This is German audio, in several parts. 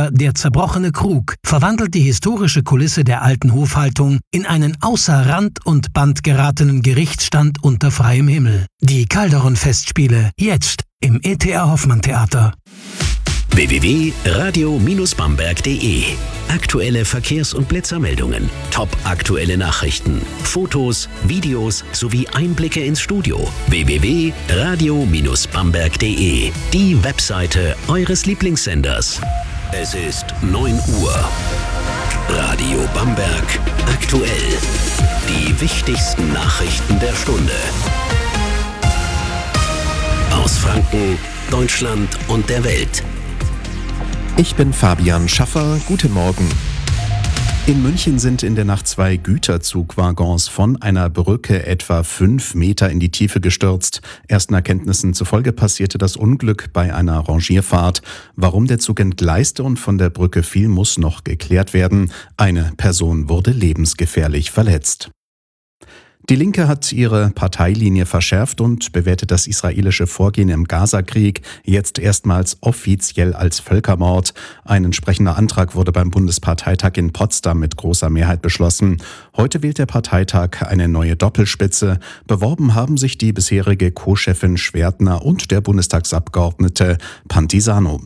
Klassiker Der zerbrochene Krug verwandelt die historische Kulisse der alten Hofhaltung in einen außer Rand und Band geratenen Gerichtsstand unter freiem Himmel. Die Calderon-Festspiele, jetzt im E.T.A. Hoffmann Theater. www.radio-bamberg.de. Aktuelle Verkehrs- und Blitzermeldungen, top-aktuelle Nachrichten, Fotos, Videos sowie Einblicke ins Studio. www.radio-bamberg.de. Die Webseite eures Lieblingssenders. Es ist 9 Uhr. Radio Bamberg aktuell. Die wichtigsten Nachrichten der Stunde. Aus Franken, Deutschland und der Welt. Ich bin Fabian Schaffer. Guten Morgen. In München sind in der Nacht 2 Güterzugwaggons von einer Brücke etwa 5 Meter in die Tiefe gestürzt. Ersten Erkenntnissen zufolge passierte das Unglück bei einer Rangierfahrt. Warum der Zug entgleiste und von der Brücke fiel, muss noch geklärt werden. Eine Person wurde lebensgefährlich verletzt. Die Linke hat ihre Parteilinie verschärft und bewertet das israelische Vorgehen im Gazakrieg jetzt erstmals offiziell als Völkermord. Ein entsprechender Antrag wurde beim Bundesparteitag in Potsdam mit großer Mehrheit beschlossen. Heute wählt der Parteitag eine neue Doppelspitze. Beworben haben sich die bisherige Co-Chefin Schwertner und der Bundestagsabgeordnete Pantisano.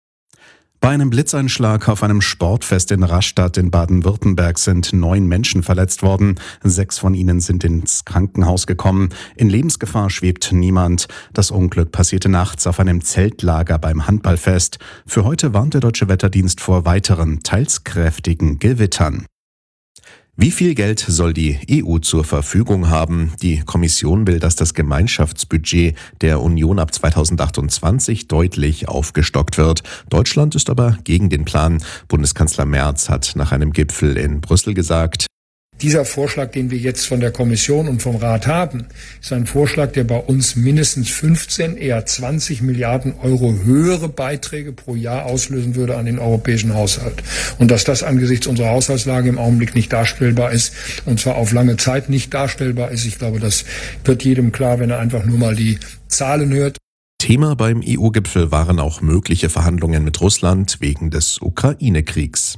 Bei einem Blitzeinschlag auf einem Sportfest in Rastatt in Baden-Württemberg sind 9 Menschen verletzt worden. 6 von ihnen sind ins Krankenhaus gekommen. In Lebensgefahr schwebt niemand. Das Unglück passierte nachts auf einem Zeltlager beim Handballfest. Für heute warnt der Deutsche Wetterdienst vor weiteren, teils kräftigen Gewittern. Wie viel Geld soll die EU zur Verfügung haben? Die Kommission will, dass das Gemeinschaftsbudget der Union ab 2028 deutlich aufgestockt wird. Deutschland ist aber gegen den Plan. Bundeskanzler Merz hat nach einem Gipfel in Brüssel gesagt: Dieser Vorschlag, den wir jetzt von der Kommission und vom Rat haben, ist ein Vorschlag, der bei uns mindestens 15, eher 20 Milliarden Euro höhere Beiträge pro Jahr auslösen würde an den europäischen Haushalt. Und dass das angesichts unserer Haushaltslage im Augenblick nicht darstellbar ist, und zwar auf lange Zeit nicht darstellbar ist, ich glaube, das wird jedem klar, wenn er einfach nur mal die Zahlen hört. Thema beim EU-Gipfel waren auch mögliche Verhandlungen mit Russland wegen des Ukraine-Kriegs.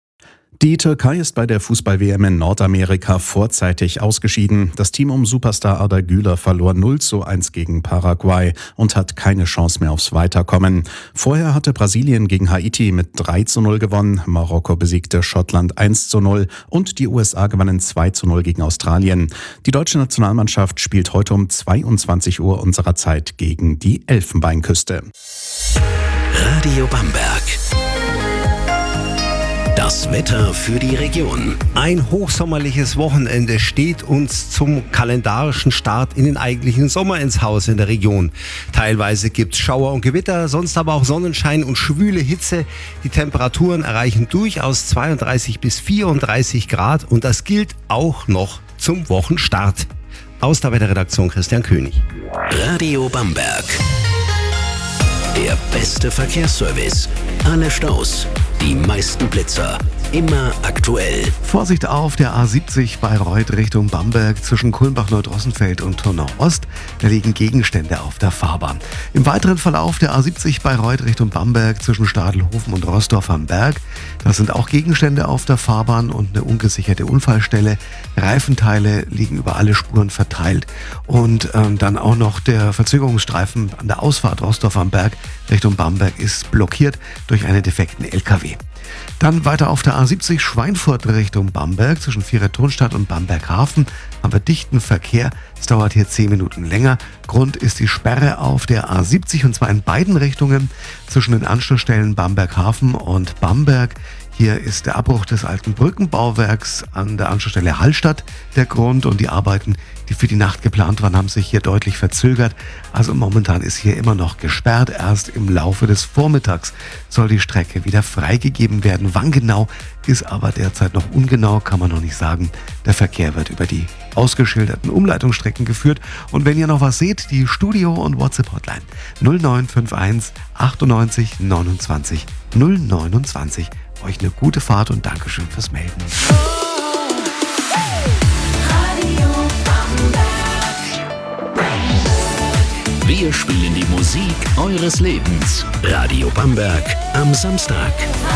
Die Türkei ist bei der Fußball-WM in Nordamerika vorzeitig ausgeschieden. Das Team um Superstar Arda Güler verlor 0:1 gegen Paraguay und hat keine Chance mehr aufs Weiterkommen. Vorher hatte Brasilien gegen Haiti mit 3:0 gewonnen, Marokko besiegte Schottland 1:0 und die USA gewannen 2:0 gegen Australien. Die deutsche Nationalmannschaft spielt heute um 22 Uhr unserer Zeit gegen die Elfenbeinküste. Radio Bamberg. Das Wetter für die Region. Ein hochsommerliches Wochenende steht uns zum kalendarischen Start in den eigentlichen Sommer ins Haus in der Region. Teilweise gibt's Schauer und Gewitter, sonst aber auch Sonnenschein und schwüle Hitze. Die Temperaturen erreichen durchaus 32 bis 34 Grad und das gilt auch noch zum Wochenstart. Aus der Wetterredaktion Christian König. Radio Bamberg. Der beste Verkehrsservice. Alle Staus. Die meisten Blitzer. Immer aktuell. Vorsicht auf der A70 Bayreuth Richtung Bamberg zwischen Kulmbach-Neudrossenfeld und Turnau Ost. Da liegen Gegenstände auf der Fahrbahn. Im weiteren Verlauf der A70 Bayreuth Richtung Bamberg zwischen Stadelhofen und Rossdorf am Berg. Da sind auch Gegenstände auf der Fahrbahn und eine ungesicherte Unfallstelle. Reifenteile liegen über alle Spuren verteilt. Und dann auch noch der Verzögerungsstreifen an der Ausfahrt Rossdorf am Berg Richtung Bamberg ist blockiert durch einen defekten LKW. Dann weiter auf der A70 Schweinfurt Richtung Bamberg zwischen Vierer-Turnstadt und Bamberg-Hafen haben wir dichten Verkehr. Es dauert hier 10 Minuten länger. Grund ist die Sperre auf der A70 und zwar in beiden Richtungen zwischen den Anschlussstellen Bamberg-Hafen und Bamberg. Hier ist der Abbruch des alten Brückenbauwerks an der Anschlussstelle Hallstatt der Grund und die Arbeiten, die für die Nacht geplant waren, haben sich hier deutlich verzögert. Also momentan ist hier immer noch gesperrt. Erst im Laufe des Vormittags soll die Strecke wieder freigegeben werden. Wann genau, ist aber derzeit noch ungenau, kann man noch nicht sagen. Der Verkehr wird über die ausgeschilderten Umleitungsstrecken geführt. Und wenn ihr noch was seht, die Studio- und WhatsApp-Hotline 0951 98 29 029. Euch eine gute Fahrt und Dankeschön fürs Melden. Wir spielen die Musik eures Lebens. Radio Bamberg am Samstag.